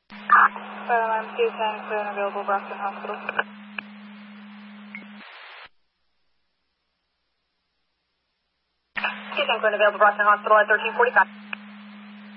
I'm 210, clear and available, Brockton Hospital. 210, clear and available, Brockton Hospital at 1345.